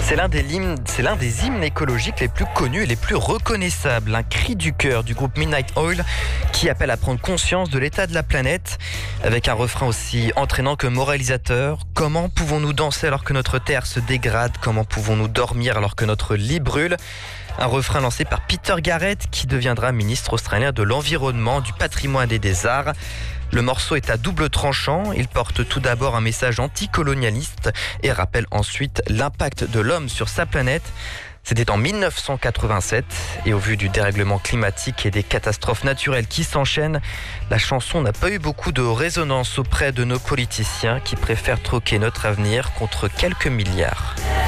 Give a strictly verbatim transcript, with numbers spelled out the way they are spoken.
C'est l'un des hymnes, c'est l'un des hymnes écologiques les plus connus et les plus reconnaissables. Un cri du cœur du groupe Midnight Oil qui appelle à prendre conscience de l'état de la planète avec un refrain aussi entraînant que moralisateur. Comment pouvons-nous danser alors que notre terre se dégrade? Comment pouvons-nous dormir alors que notre lit brûle? Un refrain lancé par Peter Garrett qui deviendra ministre australien de l'Environnement, du Patrimoine et des Arts. Le morceau est à double tranchant. Il porte tout d'abord un message anticolonialiste et rappelle ensuite l'impact de l'homme sur sa planète. C'était en mille neuf cent quatre-vingt-sept et au vu du dérèglement climatique et des catastrophes naturelles qui s'enchaînent, la chanson n'a pas eu beaucoup de résonance auprès de nos politiciens qui préfèrent troquer notre avenir contre quelques milliards.